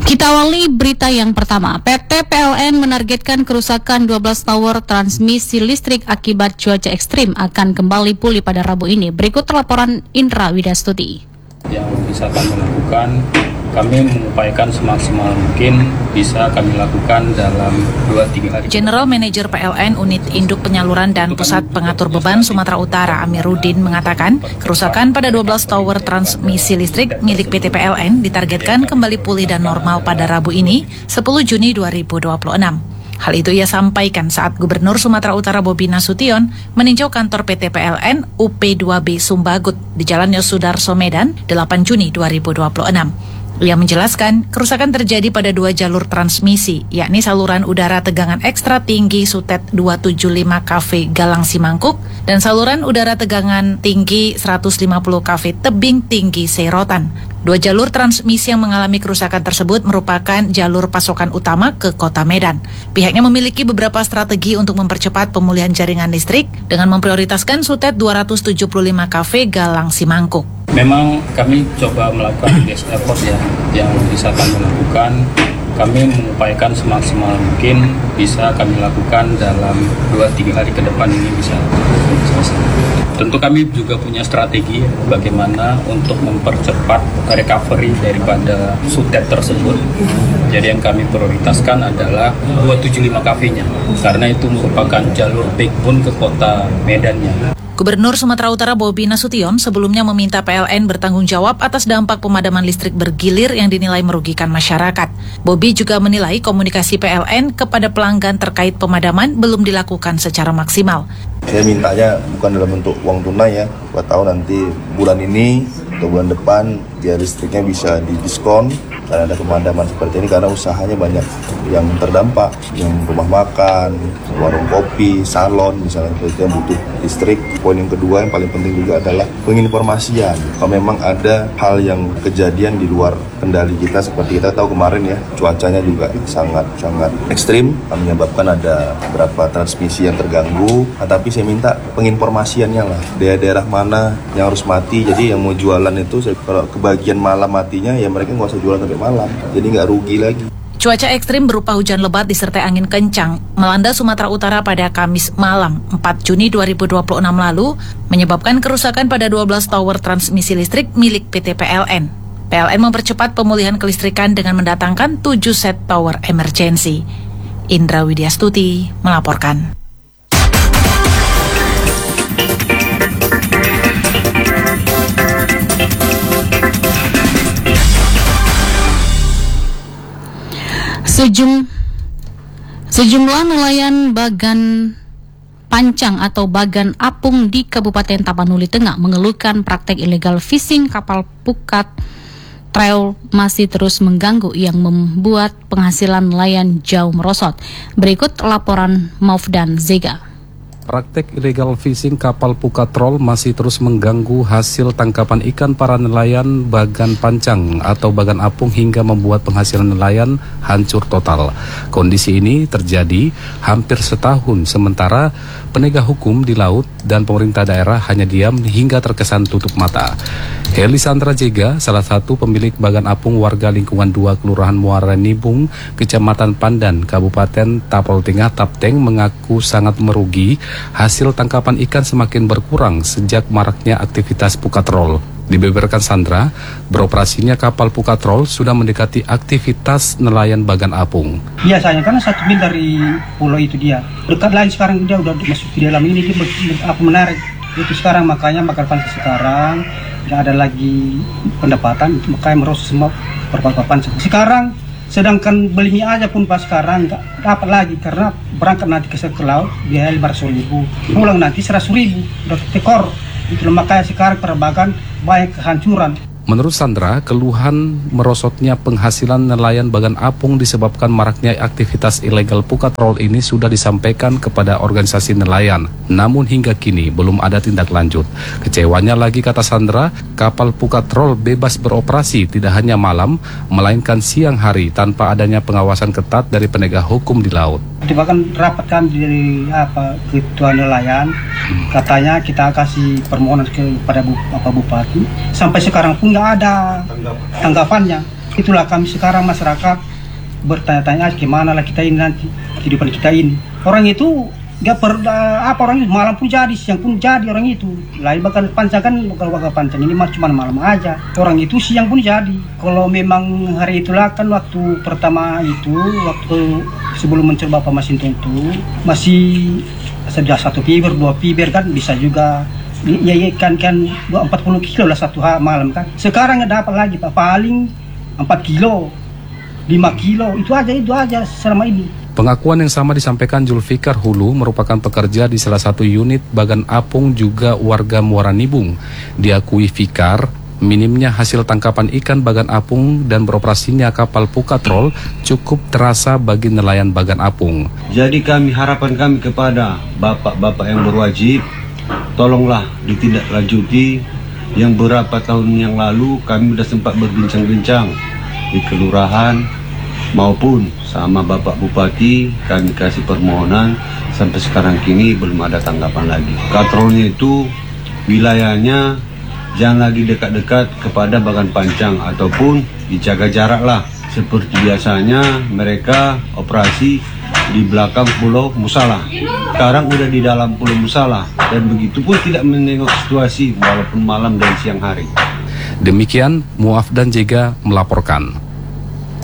Kita awali berita yang pertama. PT PLN menargetkan kerusakan 12 tower transmisi listrik akibat cuaca ekstrim akan kembali pulih pada Rabu ini. Berikut laporan Indra Widastuti. Yang bisa kami lakukan, kami mengupayakan semaksimal mungkin bisa kami lakukan dalam 2-3 hari. General Manager PLN Unit Induk Penyaluran dan Pusat Pengatur Beban Sumatera Utara Amiruddin mengatakan kerusakan pada 12 tower transmisi listrik milik PT PLN ditargetkan kembali pulih dan normal pada Rabu ini, 10 Juni 2026. Hal itu ia sampaikan saat Gubernur Sumatera Utara Bobi Nasution meninjau kantor PT PLN UP2B Sumbagut di Jalan Yosudarso Medan 8 Juni 2026. Ia menjelaskan kerusakan terjadi pada 2 jalur transmisi, yakni saluran udara tegangan ekstra tinggi Sutet 275 kV Galang Simangkuk dan saluran udara tegangan tinggi 150 kV Tebing Tinggi Serotan. 2 jalur transmisi yang mengalami kerusakan tersebut merupakan jalur pasokan utama ke Kota Medan. Pihaknya memiliki beberapa strategi untuk mempercepat pemulihan jaringan listrik dengan memprioritaskan Sutet 275 kV Galang Simangkuk. Memang kami coba melakukan best effort yang bisa kami lakukan. Kami mengupayakan semaksimal mungkin bisa kami lakukan dalam 2-3 hari ke depan ini bisa selesai. Tentu kami juga punya strategi bagaimana untuk mempercepat recovery daripada Sutet tersebut. Jadi yang kami prioritaskan adalah 275 kV-nya karena itu merupakan jalur backbone ke Kota Medannya. Gubernur Sumatera Utara Bobi Nasution sebelumnya meminta PLN bertanggung jawab atas dampak pemadaman listrik bergilir yang dinilai merugikan masyarakat. Bobi juga menilai komunikasi PLN kepada pelanggan terkait pemadaman belum dilakukan secara maksimal. Saya mintanya bukan dalam bentuk uang tunai ya, buat tahu nanti bulan ini atau bulan depan biar listriknya bisa didiskon karena ada pemadaman seperti ini karena usahanya banyak yang terdampak, yang rumah makan, warung kopi, salon misalnya itu yang butuh listrik. Poin yang kedua yang paling penting juga adalah penginformasian. Kalau memang ada hal yang kejadian di luar kendali kita seperti kita tahu kemarin ya cuacanya juga sangat ekstrim menyebabkan ada beberapa transmisi yang terganggu. Tapi saya minta penginformasiannya lah daerah mana yang harus mati. Jadi yang mau jualan itu kalau kebagian malam matinya ya mereka nggak usah jualan sampai malam. Jadi nggak rugi lagi. Cuaca ekstrim berupa hujan lebat disertai angin kencang melanda Sumatera Utara pada Kamis malam 4 Juni 2026 lalu menyebabkan kerusakan pada 12 tower transmisi listrik milik PT PLN. PLN mempercepat pemulihan kelistrikan dengan mendatangkan 7 set tower emergency. Indra Widiastuti melaporkan. Sejumlah nelayan bagan pancang atau bagan apung di Kabupaten Tapanuli Tengah mengeluhkan praktek illegal fishing kapal pukat trail masih terus mengganggu yang membuat penghasilan nelayan jauh merosot. Berikut laporan Maufdan Zega. Praktek illegal fishing kapal pukat troll masih terus mengganggu hasil tangkapan ikan para nelayan bagan pancang atau bagan apung hingga membuat penghasilan nelayan hancur total. Kondisi ini terjadi hampir setahun sementara penegak hukum di laut dan pemerintah daerah hanya diam hingga terkesan tutup mata. Helisandra Jega, salah satu pemilik bagan apung warga lingkungan 2 Kelurahan Muara Nibung, Kecamatan Pandan, Kabupaten Tapal Tengah, Tapteng, mengaku sangat merugi. Hasil tangkapan ikan semakin berkurang sejak maraknya aktivitas pukatrol. Dibeberkan Sandra, beroperasinya kapal pukatrol sudah mendekati aktivitas nelayan bagan apung. Biasanya karena 1 mil dari pulau itu dia. Dekat lagi sekarang dia udah masuk di dalam ini, dia aku menarik. Itu sekarang makanya makan pancing sekarang nggak ada lagi pendapatan, makanya merosot semua perpapapan. Sekarang sedangkan beli mie aja pun pas sekarang nggak dapat lagi karena berangkat nanti ke laut biaya 500.000, pulang nanti 100.000, udah tekor. Itu makanya sekarang perbagan banyak kehancuran. Menurut Sandra, keluhan merosotnya penghasilan nelayan bagan apung disebabkan maraknya aktivitas ilegal pukatrol ini sudah disampaikan kepada organisasi nelayan. Namun hingga kini belum ada tindak lanjut. Kecewanya lagi, kata Sandra, kapal pukatrol bebas beroperasi tidak hanya malam, melainkan siang hari tanpa adanya pengawasan ketat dari penegak hukum di laut. Bahkan rapat kan dari ketua nelayan, katanya kita kasih permohonan kepada Bupati. Sampai sekarang pun nggak ada tanggapannya. Itulah kami sekarang masyarakat bertanya-tanya gimana lah kita ini nanti kehidupan kita ini. Orang itu nggak orang itu malam pun jadi, siang pun jadi orang itu. Lain bakal pancang kan, bakal pancang ini cuma malam aja. Orang itu siang pun jadi. Kalau memang hari itulah kan waktu pertama itu, waktu sebelum mencoba Pak Masin tentu masih sudah 1 fiber, 2 fiber kan bisa juga. Ya kan 40 kilo lah satu malam kan. Sekarang nggak dapat lagi Pak, paling 4 kilo, 5 kilo itu aja selama ini. Pengakuan yang sama disampaikan Julfikar Hulu, merupakan pekerja di salah satu unit bagan apung juga warga Muara Nibung. Diakui Fikar, minimnya hasil tangkapan ikan bagan apung dan beroperasinya kapal Pukatrol cukup terasa bagi nelayan bagan apung. Jadi harapan kami kepada bapak-bapak yang berwajib, tolonglah ditindaklanjuti. Yang beberapa tahun yang lalu kami sudah sempat berbincang-bincang di kelurahan maupun sama Bapak Bupati, kami kasih permohonan, sampai sekarang kini belum ada tanggapan lagi. Katrolnya itu wilayahnya jangan lagi dekat-dekat kepada bagan pancang ataupun dijaga jarak lah. Seperti biasanya mereka operasi di belakang Pulau Musala. Sekarang udah di dalam Pulau Musala dan begitu pun tidak menengok situasi walaupun malam dan siang hari. Demikian Muaf dan Jega melaporkan.